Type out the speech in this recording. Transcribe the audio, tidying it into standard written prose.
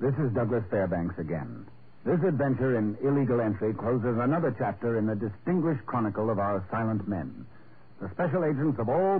This is Douglas Fairbanks again. This adventure in illegal entry closes another chapter in the distinguished chronicle of our silent men, the special agents of all